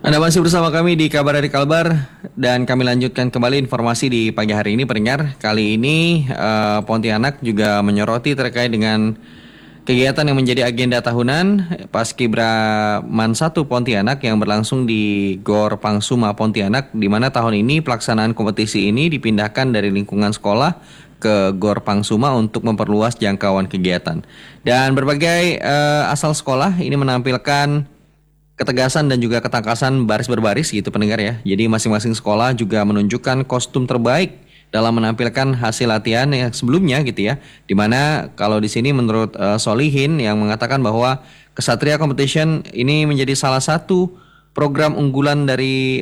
Anda masih bersama kami di Kabar dari Kalbar dan kami lanjutkan kembali informasi di pagi hari ini pendengar. Kali ini Pontianak juga menyoroti terkait dengan kegiatan yang menjadi agenda tahunan Paskibraka 1 Pontianak yang berlangsung di Gor Pangsuma Pontianak, di mana tahun ini pelaksanaan kompetisi ini dipindahkan dari lingkungan sekolah ke Gor Pangsuma untuk memperluas jangkauan kegiatan. Dan berbagai asal sekolah ini menampilkan ketegasan dan juga ketangkasan baris berbaris gitu pendengar ya. Jadi masing-masing sekolah juga menunjukkan kostum terbaik dalam menampilkan hasil latihan yang sebelumnya gitu ya. Dimana kalau di sini menurut Solihin yang mengatakan bahwa Kesatria Competition ini menjadi salah satu program unggulan dari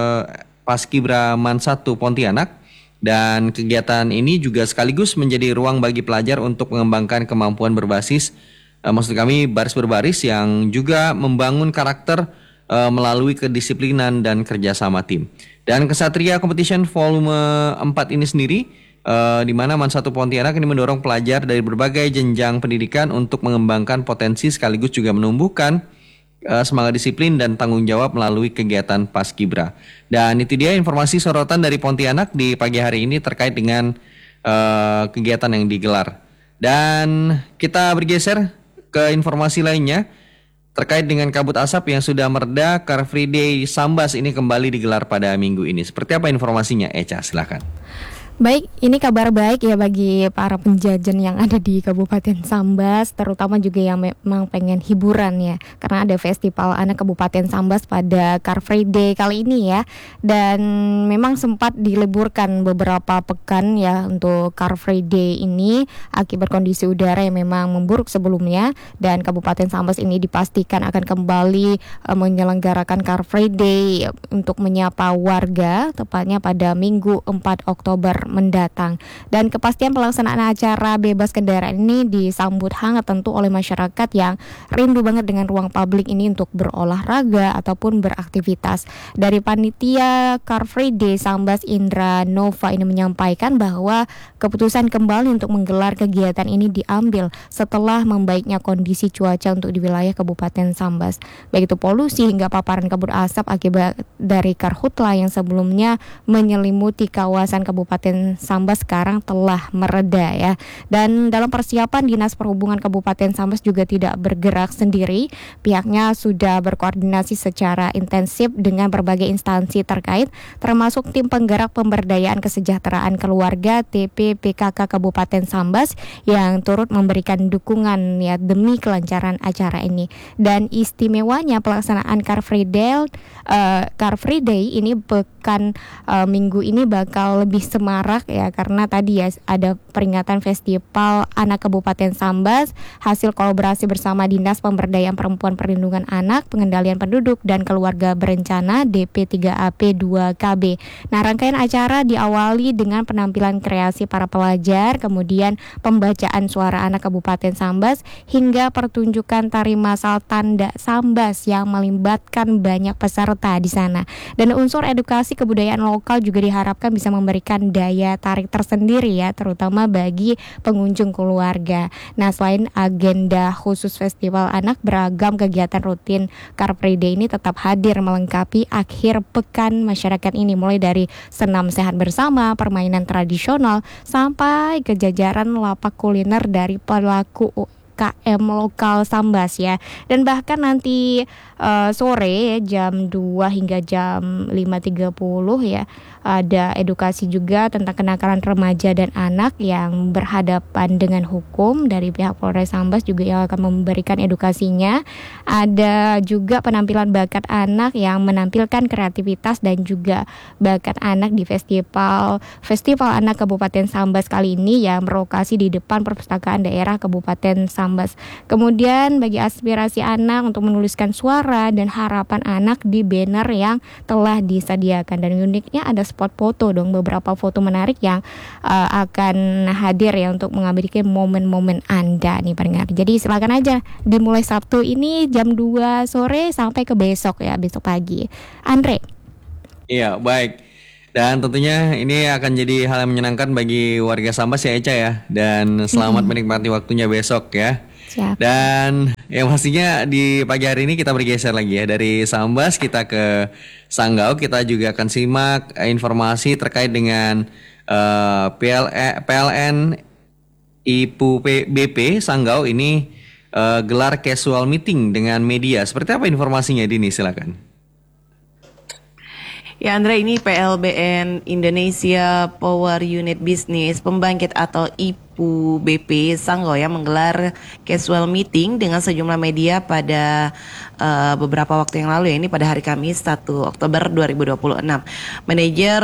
Paskibraka 1 Pontianak. Dan kegiatan ini juga sekaligus menjadi ruang bagi pelajar untuk mengembangkan kemampuan berbasis maksud kami baris berbaris yang juga membangun karakter melalui kedisiplinan dan kerjasama tim. Dan Kesatria Competition Volume 4 ini sendiri di mana Man 1 Pontianak ini mendorong pelajar dari berbagai jenjang pendidikan untuk mengembangkan potensi sekaligus juga menumbuhkan semangat disiplin dan tanggung jawab melalui kegiatan Paskibra. Dan itu dia informasi sorotan dari Pontianak di pagi hari ini terkait dengan kegiatan yang digelar. Dan kita bergeser ke informasi lainnya terkait dengan kabut asap yang sudah mereda. Car Free Day Sambas ini kembali digelar pada minggu ini. Seperti apa informasinya, Eca? Silakan. Baik, ini kabar baik ya bagi para penjajan yang ada di Kabupaten Sambas, terutama juga yang memang pengen hiburan ya, karena ada festival anak Kabupaten Sambas pada Car Free Day kali ini ya. Dan memang sempat diliburkan beberapa pekan ya untuk Car Free Day ini akibat kondisi udara yang memang memburuk sebelumnya, dan Kabupaten Sambas ini dipastikan akan kembali menyelenggarakan Car Free Day untuk menyapa warga tepatnya pada Minggu 4 Oktober mendatang. Dan kepastian pelaksanaan acara bebas kendaraan ini disambut hangat tentu oleh masyarakat yang rindu banget dengan ruang publik ini untuk berolahraga ataupun beraktivitas. Dari panitia Car Free Day Sambas, Indra Nova ini menyampaikan bahwa keputusan kembali untuk menggelar kegiatan ini diambil setelah membaiknya kondisi cuaca untuk di wilayah Kabupaten Sambas, baik itu polusi hingga paparan kabut asap akibat dari karhutla yang sebelumnya menyelimuti kawasan Kabupaten Sambas sekarang telah mereda ya. Dan dalam persiapan, Dinas Perhubungan Kabupaten Sambas juga tidak bergerak sendiri. Pihaknya sudah berkoordinasi secara intensif dengan berbagai instansi terkait, termasuk tim penggerak pemberdayaan kesejahteraan keluarga TPPKK Kabupaten Sambas yang turut memberikan dukungan ya demi kelancaran acara ini. Dan istimewanya pelaksanaan Car Free Day ini pekan minggu ini bakal lebih semarak ya, karena tadi ya ada peringatan Festival Anak Kabupaten Sambas hasil kolaborasi bersama Dinas Pemberdayaan Perempuan Perlindungan Anak, Pengendalian Penduduk dan Keluarga Berencana DP3AP 2KB. Nah, rangkaian acara diawali dengan penampilan kreasi para pelajar, kemudian pembacaan suara anak Kabupaten Sambas hingga pertunjukan tari masal tanda Sambas yang melibatkan banyak peserta di sana. Dan unsur edukasi kebudayaan lokal juga diharapkan bisa memberikan daya tarik tersendiri ya, terutama bagi pengunjung keluarga. Nah, selain agenda khusus festival anak, beragam kegiatan rutin Car Free Day ini tetap hadir melengkapi akhir pekan masyarakat ini, mulai dari senam sehat bersama, permainan tradisional, sampai ke jajaran lapak kuliner dari pelaku UKM lokal Sambas ya. Dan bahkan nanti sore ya, jam 2 hingga jam 5.30 ya, ada edukasi juga tentang kenakalan remaja dan anak yang berhadapan dengan hukum dari pihak Polres Sambas juga yang akan memberikan edukasinya. Ada juga penampilan bakat anak yang menampilkan kreativitas dan juga bakat anak di Festival Anak Kabupaten Sambas kali ini yang berlokasi di depan Perpustakaan Daerah Kabupaten Sambas. Kemudian bagi aspirasi anak untuk menuliskan suara dan harapan anak di banner yang telah disediakan. Dan uniknya ada spot foto dong, beberapa foto menarik yang akan hadir ya untuk mengabadikan momen-momen Anda nih pendengar. Jadi silakan aja dimulai Sabtu ini jam 2 sore sampai ke besok ya, besok pagi. Andre. Iya, baik. Dan tentunya ini akan jadi hal yang menyenangkan bagi warga Sambas ya, Eca ya. Dan selamat menikmati waktunya besok ya. Siap. Dan Yang pastinya di pagi hari ini kita bergeser lagi ya dari Sambas kita ke Sanggau. Kita juga akan simak informasi terkait dengan PLN IPU BP Sanggau ini gelar casual meeting dengan media. Seperti apa informasinya Dini? Silakan. Ya Andre, ini PLBN Indonesia Power Unit Business Pembangkit atau IPU BP Sanggau ya menggelar casual meeting dengan sejumlah media pada beberapa waktu yang lalu ya, ini pada hari Kamis 1 Oktober 2026. Manajer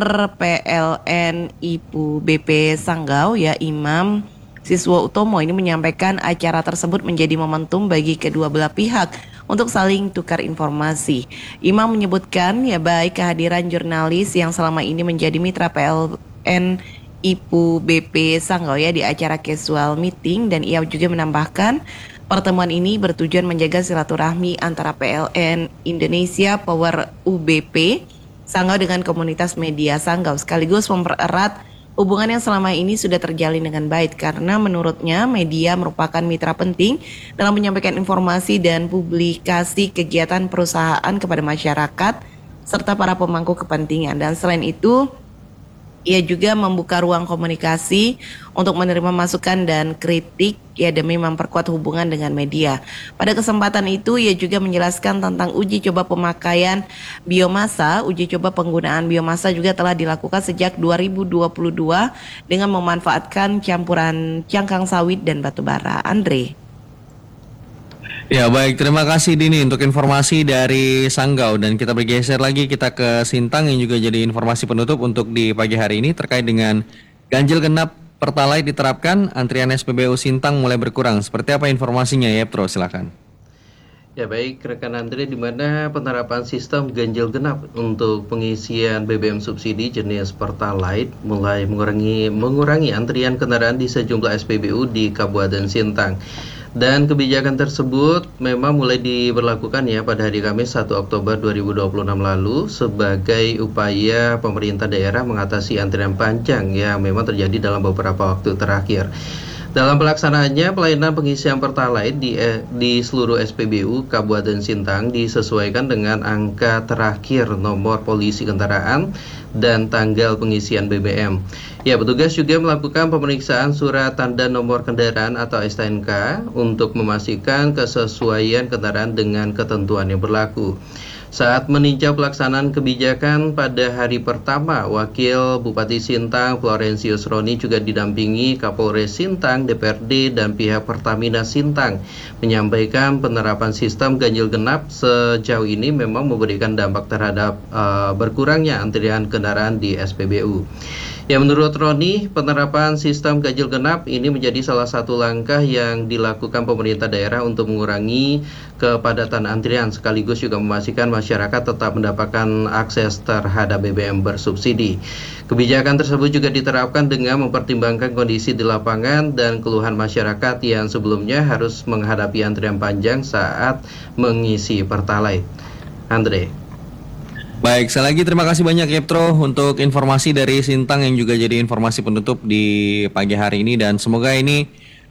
PLN IPU BP Sanggau ya Imam Siswo Utomo ini menyampaikan acara tersebut menjadi momentum bagi kedua belah pihak untuk saling tukar informasi. Imam menyebutkan ya baik kehadiran jurnalis yang selama ini menjadi mitra PLN IPU BP Sanggau ya di acara casual meeting, dan ia juga menambahkan pertemuan ini bertujuan menjaga silaturahmi antara PLN Indonesia Power UBP Sanggau dengan komunitas media Sanggau sekaligus mempererat hubungan yang selama ini sudah terjalin dengan baik, karena menurutnya media merupakan mitra penting dalam menyampaikan informasi dan publikasi kegiatan perusahaan kepada masyarakat serta para pemangku kepentingan. Dan selain itu, ia juga membuka ruang komunikasi untuk menerima masukan dan kritik ya demi memperkuat hubungan dengan media. Pada kesempatan itu ia juga menjelaskan tentang uji coba pemakaian biomasa. Uji coba penggunaan biomasa juga telah dilakukan sejak 2022 dengan memanfaatkan campuran cangkang sawit dan batu bara. Andre. Ya baik, terima kasih Dini untuk informasi dari Sanggau, dan kita bergeser lagi kita ke Sintang yang juga jadi informasi penutup untuk di pagi hari ini terkait dengan ganjil genap Pertalite diterapkan, antrian SPBU Sintang mulai berkurang. Seperti apa informasinya ya, Pro? Silakan. Ya baik, rekan Andre, di mana penerapan sistem ganjil genap untuk pengisian BBM subsidi jenis Pertalite mulai mengurangi antrian kendaraan di sejumlah SPBU di Kabupaten Sintang. Dan kebijakan tersebut memang mulai diberlakukan ya pada hari Kamis 1 Oktober 2026 lalu sebagai upaya pemerintah daerah mengatasi antrian panjang yang memang terjadi dalam beberapa waktu terakhir. Dalam pelaksanaannya, pelayanan pengisian Pertalite di seluruh SPBU Kabupaten Sintang disesuaikan dengan angka terakhir nomor polisi kendaraan dan tanggal pengisian BBM. Ya, petugas juga melakukan pemeriksaan surat tanda nomor kendaraan atau STNK untuk memastikan kesesuaian kendaraan dengan ketentuan yang berlaku. Saat meninjau pelaksanaan kebijakan pada hari pertama, Wakil Bupati Sintang Florensius Roni juga didampingi Kapolres Sintang, DPRD, dan pihak Pertamina Sintang menyampaikan penerapan sistem ganjil genap sejauh ini memang memberikan dampak terhadap berkurangnya antrian kendaraan di SPBU. Ya, menurut Roni, penerapan sistem ganjil genap ini menjadi salah satu langkah yang dilakukan pemerintah daerah untuk mengurangi kepadatan antrian sekaligus juga memastikan masyarakat tetap mendapatkan akses terhadap BBM bersubsidi. Kebijakan tersebut juga diterapkan dengan mempertimbangkan kondisi di lapangan dan keluhan masyarakat yang sebelumnya harus menghadapi antrian panjang saat mengisi Pertalite. Andre. Baik, sekali lagi terima kasih banyak Yeptro untuk informasi dari Sintang yang juga jadi informasi penutup di pagi hari ini, dan semoga ini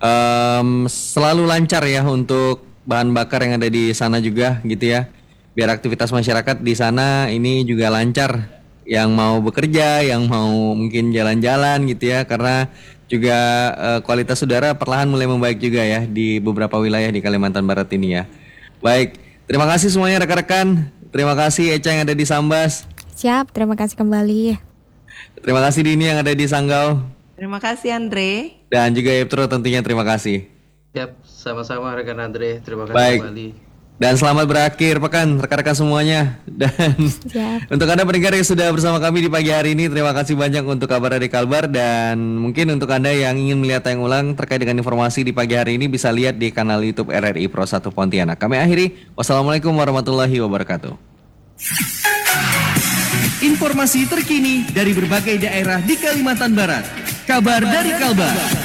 selalu lancar ya untuk bahan bakar yang ada di sana juga gitu ya. Biar aktivitas masyarakat di sana ini juga lancar, yang mau bekerja, yang mau mungkin jalan-jalan gitu ya, karena juga kualitas udara perlahan mulai membaik juga ya di beberapa wilayah di Kalimantan Barat ini ya. Baik, terima kasih semuanya rekan-rekan. Terima kasih Eca yang ada di Sambas. Siap, terima kasih kembali. Terima kasih Dini yang ada di Sanggau. Terima kasih Andre. Dan juga Yeptro tentunya terima kasih. Yap, sama-sama rekan Andre. Terima kasih Baik. kembali. Dan selamat berakhir pekan rekan-rekan semuanya. Dan untuk Anda pendengar yang sudah bersama kami di pagi hari ini, terima kasih banyak untuk kabar dari Kalbar. Dan mungkin untuk Anda yang ingin melihat tayang ulang terkait dengan informasi di pagi hari ini, bisa lihat di kanal YouTube RRI Pro 1 Pontianak. Kami akhiri, wassalamualaikum warahmatullahi wabarakatuh. Informasi terkini dari berbagai daerah di Kalimantan Barat. Kabar dari Kalbar.